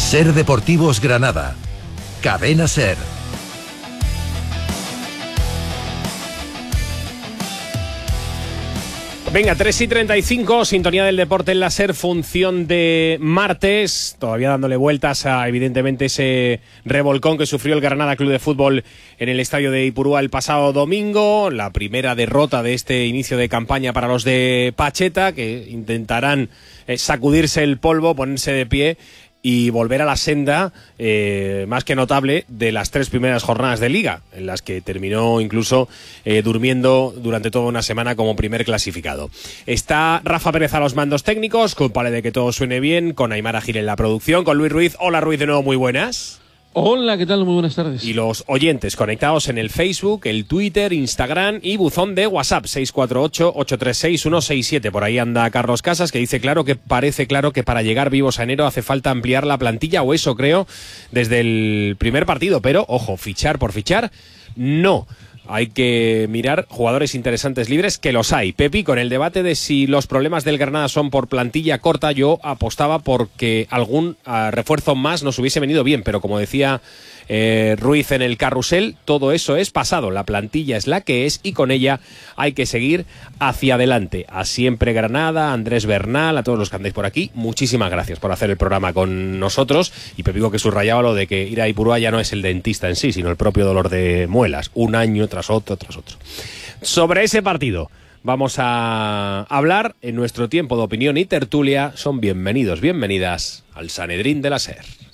SER Deportivos Granada. Cadena SER. Venga, 3:35, sintonía del deporte en la SER, función de martes, todavía dándole vueltas a, evidentemente, ese revolcón que sufrió el Granada Club de Fútbol en el estadio de Ipurúa el pasado domingo, la primera derrota de este inicio de campaña para los de Pacheta, que intentarán sacudirse el polvo, ponerse de pie y volver a la senda más que notable de las 3 primeras jornadas de Liga, en las que terminó incluso durmiendo durante toda una semana como primer clasificado. Está Rafa Pérez a los mandos técnicos, culpable de que todo suene bien, con Aymara Gil en la producción, con Luis Ruiz. Hola Ruiz, de nuevo, muy buenas. Hola, ¿qué tal? Muy buenas tardes. Y los oyentes conectados en el Facebook, el Twitter, Instagram y buzón de WhatsApp 648-836-167. Por ahí anda Carlos Casas, que dice parece claro que para llegar vivos a enero hace falta ampliar la plantilla, o eso creo, desde el primer partido. Pero, ojo, fichar por fichar, no. Hay que mirar jugadores interesantes libres, que los hay. Pepi, con el debate de si los problemas del Granada son por plantilla corta, yo apostaba porque algún refuerzo más nos hubiese venido bien, pero como decía Ruiz en el carrusel, todo eso es pasado. La plantilla es la que es y con ella hay que seguir hacia adelante. A siempre Granada, a Andrés Bernal, a todos los que andáis por aquí, muchísimas gracias por hacer el programa con nosotros. Y Pepi, que subrayaba lo de que ir a Ipurúa ya no es el dentista en sí, sino el propio dolor de muelas, un año tras otro. Sobre ese partido vamos a hablar en nuestro tiempo de opinión y tertulia. Son bienvenidos, bienvenidas al Sanedrín de la SER.